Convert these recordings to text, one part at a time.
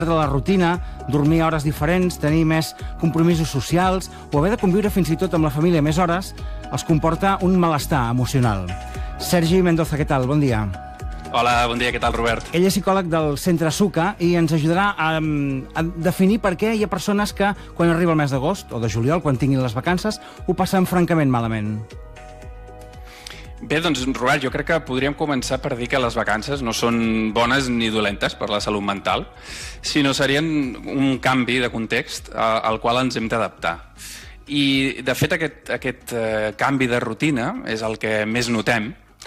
de la rutina, dormir a hores diferents, tenir més compromisos socials o haver de conviure fins i tot amb la família més hores els comporta un malestar emocional. Sergi Mendoza, què tal? Bon dia. Hola, bon dia, què tal, Robert? Ell és psicòleg del Centre Suca i ens ajudarà a definir per què hi ha persones que, quan arriba el mes d'agost o de juliol, quan tinguin les vacances, ho passen francament malament. Bé, doncs, Robert, jo crec que podríem començar per dir que les vacances no són bones ni dolentes per la salut mental, sinó serien un canvi de context al qual ens hem d'adaptar. I, de fet, aquest canvi de rutina és el que més notem.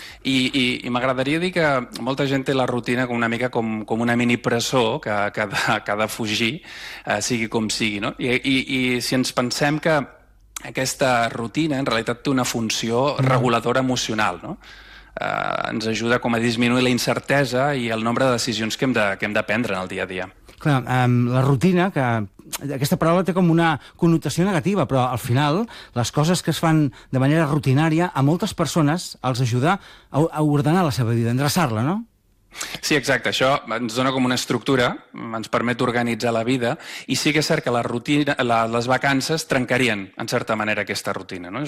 I m'agradaria dir que molta gent té la rutina una mica com una mini presó que ha de fugir, sigui com sigui, no? I si ens pensem que aquesta rutina en realitat té una funció reguladora emocional, no? Ens ajuda com a disminuir la incertesa i el nombre de decisions que hem de prendre en el dia a dia. Clar, la rutina, que aquesta paraula té com una connotació negativa, però al final les coses que es fan de manera rutinària a moltes persones els ajuda a ordenar la seva vida, a endreçar-la, no? Sí, exacte. Això ens dona com una estructura, ens permet organitzar la vida, i sí que és cert que les vacances trencarien, en certa manera, aquesta rutina, no?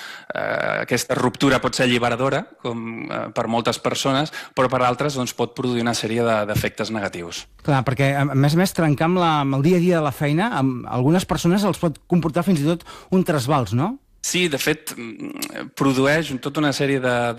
Aquesta ruptura pot ser alliberadora, com per moltes persones, però per altres pot produir una sèrie d'efectes negatius. Clar, perquè, a més, trencar amb el dia a dia de la feina, amb algunes persones els pot comportar fins i tot un trasbals, no? Sí, de fet, produeix tota una sèrie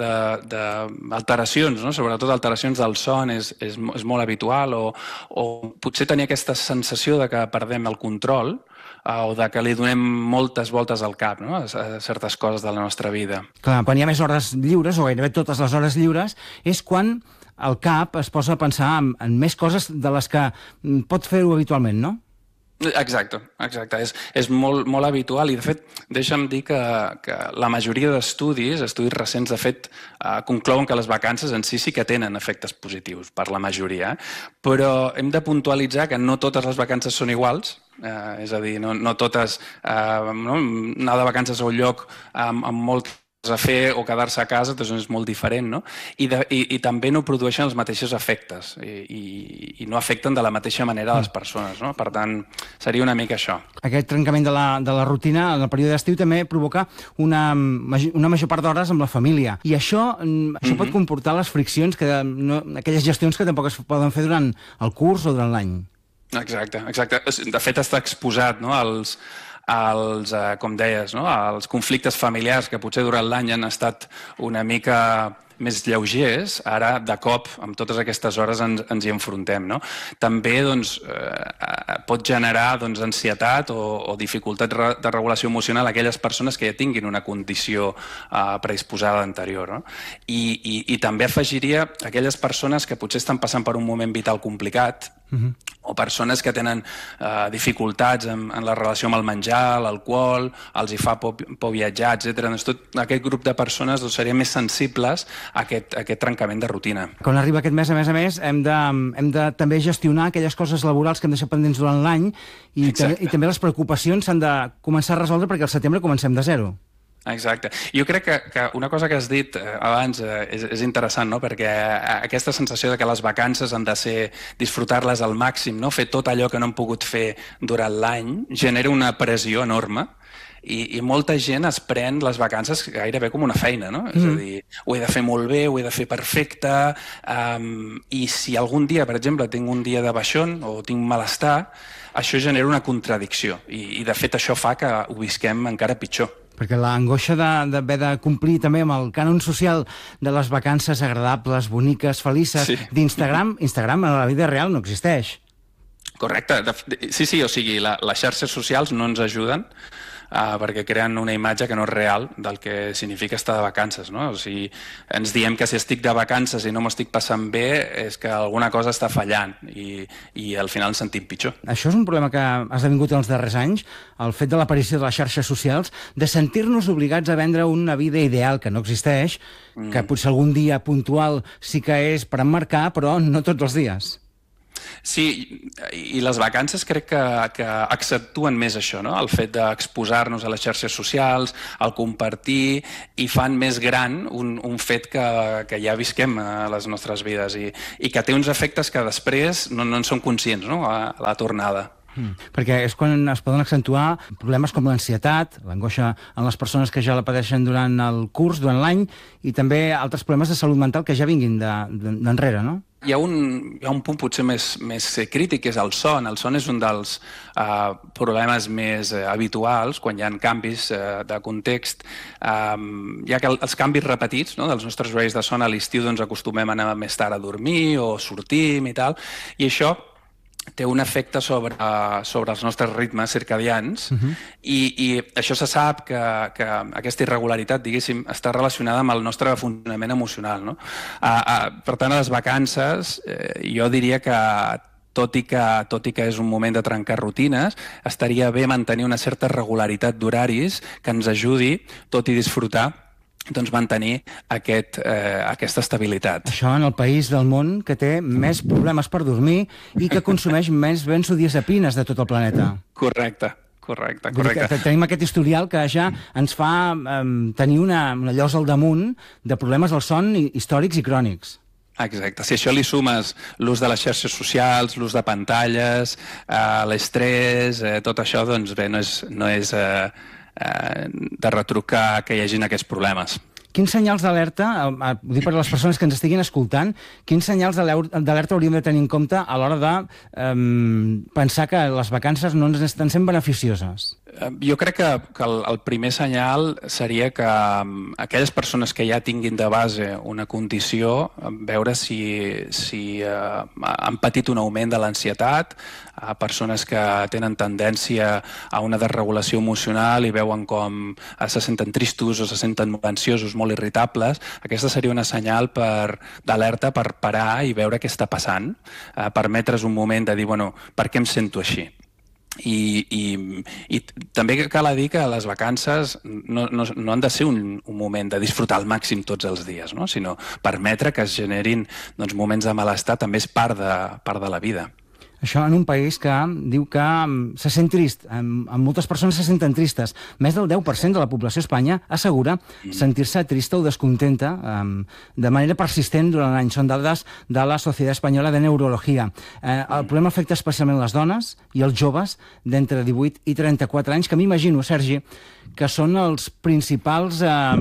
d'alteracions, no? Sobretot alteracions del son és molt habitual, o potser tenir aquesta sensació de que perdem el control o de que li donem moltes voltes al cap, no? A certes coses de la nostra vida. Clar, quan hi ha més hores lliures, o gairebé totes les hores lliures, és quan el cap es posa a pensar en més coses de les que pot fer-ho habitualment, no? Exacte. És molt habitual, i de fet deixa'm dir que la majoria d'estudis recents, de fet, conclouen que les vacances en si que tenen efectes positius per la majoria, però hem de puntualitzar que no totes les vacances són iguals, és a dir, no totes, anar de vacances a un lloc amb molt a fer o quedar-se a casa doncs és molt diferent, no? I també no produeixen els mateixos efectes i no afecten de la mateixa manera a les persones, no? Per tant, seria una mica això. Aquest trencament de la rutina en el període d'estiu també provoca una major part d'hores amb la família, i això pot comportar les friccions, aquelles gestions que tampoc es poden fer durant el curs o durant l'any. Exacte. De fet, està exposat, no, com deies, els conflictes familiars que potser durant l'any han estat una mica més lleugers, ara de cop amb totes aquestes hores ens hi enfrontem, no? També pot generar ansietat o dificultat de regulació emocional a aquelles persones que ja tinguin una condició predisposada anterior, no? I també afegiria aquelles persones que potser estan passant per un moment vital complicat, o persones que tenen dificultats en la relació amb el menjar, l'alcohol, els hi fa por viatjar, etc. Tot aquest grup de persones serien més sensibles a aquest trencament de rutina. Quan arriba aquest mes, a més, hem de també gestionar aquelles coses laborals que hem deixat pendents durant l'any, i també les preocupacions s'han de començar a resoldre perquè al setembre comencem de zero. Exacte. Jo crec que una cosa que has dit abans és interessant, no? Perquè aquesta sensació de que les vacances han de ser disfrutar-les al màxim, no? Fer tot allò que no hem pogut fer durant l'any, genera una pressió enorme, i molta gent es pren les vacances gairebé com una feina, no? És a dir, ho he de fer molt bé, ho he de fer perfecte, i si algun dia, per exemple, tinc un dia de baixón o tinc malestar, això genera una contradicció, i de fet això fa que ho visquem encara pitjor. Perquè l'angoixa d'haver de complir també amb el cànon social de les vacances agradables, boniques, felices d'Instagram, Instagram a la vida real no existeix. Correcte. Sí, o sigui, les xarxes socials no ens ajuden perquè creen una imatge que no és real del que significa estar de vacances, no? O sigui, ens diem que si estic de vacances i no m'ho estic passant bé és que alguna cosa està fallant, i al final ens sentim pitjor. Això és un problema que ha esdevingut en els darrers anys, el fet de l'aparició de les xarxes socials, de sentir-nos obligats a vendre una vida ideal que no existeix, que potser algun dia puntual sí que és per emmarcar, però no tots els dies. Sí, i les vacances crec que accentuen més això, no? El fet d'exposar-nos a les xarxes socials, el compartir, i fan més gran un fet que ja visquem a les nostres vides i que té uns efectes que després no en som conscients, no? A la tornada. Perquè és quan es poden accentuar problemes com l'ansietat, l'angoixa en les persones que ja la pateixen durant el curs, durant l'any, i també altres problemes de salut mental que ja vinguin d'enrere, no? Hi ha un punt potser més crític, que és el son. El son és un dels problemes més habituals quan hi ha canvis de context. Hi ha els canvis repetits, no? Dels nostres horaris de son. A l'estiu doncs, acostumem a anar més tard a dormir o sortim i tal, i això té un efecte sobre els nostres ritmes circadians i això se sap que aquesta irregularitat, diguéssim, està relacionada amb el nostre funcionament emocional, no? Per tant, a les vacances jo diria que tot i que és un moment de trencar rutines, estaria bé mantenir una certa regularitat d'horaris que ens ajudi, tot i disfrutar, doncs mantenir aquesta estabilitat. Això en el país del món que té més problemes per dormir i que consumeix més benzodiazepines de tot el planeta. Correcte. Tenim aquest historial que ja ens fa tenir una llosa al damunt de problemes del son històrics i crònics. Exacte. Si això li sumes l'ús de les xarxes socials, l'ús de pantalles, l'estrès, tot això, doncs bé, no és de retrucar que hi hagin aquests problemes. Quins senyals d'alerta, ho dic per a les persones que ens estiguin escoltant, quins senyals d'alerta hauríem de tenir en compte a l'hora de pensar que les vacances no ens estan sent beneficioses? Jo crec que el primer senyal seria que aquelles persones que ja tinguin de base una condició, veure si han patit un augment de l'ansietat, persones que tenen tendència a una desregulació emocional i veuen com se senten tristos o se senten molt ansiosos, molt irritables. Aquesta seria una senyal d'alerta per parar i veure què està passant, permetre's un moment de dir, bueno, per què em sento així? I també cal dir que les vacances no han de ser un moment de disfrutar al màxim tots els dies, no? Sinó permetre que es generin moments de malestar també és part de la vida. Això en un país que diu que se sent trist, moltes persones se senten tristes. Més del 10% de la població a Espanya assegura sentir-se trista o descontenta de manera persistent durant l'any. Són dades de la Societat Espanyola de Neurologia. El problema afecta especialment les dones i els joves d'entre 18 i 34 anys, que m'imagino, Sergi, que són els principals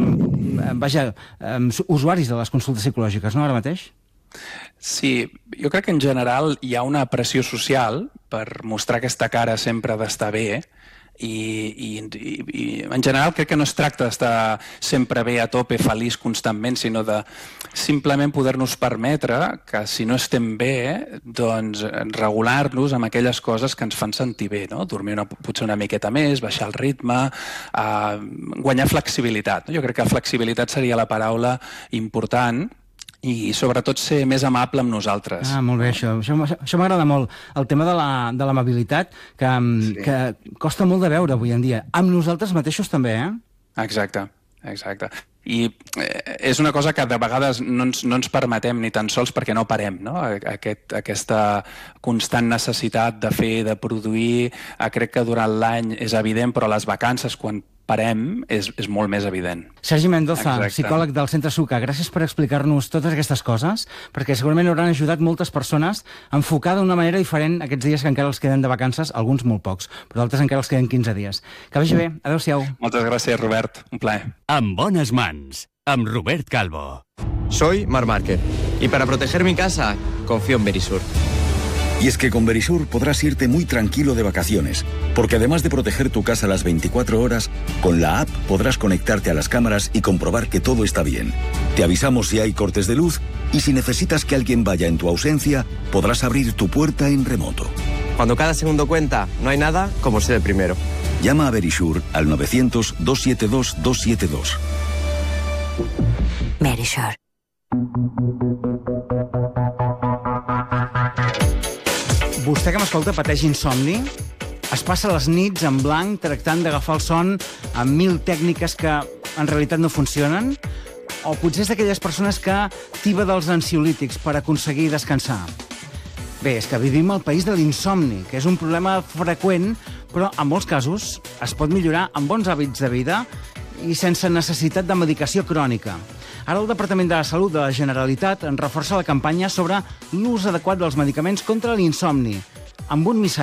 usuaris de les consultes psicològiques, no, ara mateix? Sí, jo crec que en general hi ha una pressió social per mostrar aquesta cara sempre d'estar bé i en general crec que no es tracta d'estar sempre bé, a tope, feliç constantment, sinó de simplement poder-nos permetre que si no estem bé, doncs regular-nos amb aquelles coses que ens fan sentir bé, no? Dormir potser una miqueta més, baixar el ritme, guanyar flexibilitat. Jo crec que flexibilitat seria la paraula important i sobretot ser més amable amb nosaltres. Molt bé, això m'agrada molt. El tema de l'amabilitat, que costa molt de veure avui en dia. Amb nosaltres mateixos també, eh? Exacte. I és una cosa que de vegades no ens permetem ni tan sols perquè no parem, no? Aquesta constant necessitat de fer, de produir, crec que durant l'any és evident, però a les vacances, quan parem, és molt més evident. Sergi Mendoza, psicòleg del Centre Suca, gràcies per explicar-nos totes aquestes coses, perquè segurament hauran ajudat moltes persones a enfocar d'una manera diferent aquests dies que encara els queden de vacances, alguns molt pocs, però d'altres encara els queden 15 dies. Que vagi bé, adeu-siau. Moltes gràcies, Robert, un plaer. En bones mans, amb Robert Calvo. Soy Marc Márquez, y para proteger mi casa, confío en Verisur. Y es que con Verisur podrás irte muy tranquilo de vacaciones, porque además de proteger tu casa las 24 horas, con la app podrás conectarte a las cámaras y comprobar que todo está bien. Te avisamos si hay cortes de luz y si necesitas que alguien vaya en tu ausencia, podrás abrir tu puerta en remoto. Cuando cada segundo cuenta, no hay nada como ser el primero. Llama a Verisur al 900-272-272. Verisur. Vostè que m'escolta pateix insomni? Es passa les nits en blanc tractant d'agafar el son amb 1000 tècniques que en realitat no funcionen? O potser és d'aquelles persones que tiba dels ansiolítics per aconseguir descansar? Bé, és que vivim al país de l'insomni, que és un problema freqüent, però en molts casos es pot millorar amb bons hàbits de vida i sense necessitat de medicació crònica. Ara el Departament de Salut de la Generalitat en reforça la campanya sobre l'ús adequat dels medicaments contra l'insomni, amb un missatge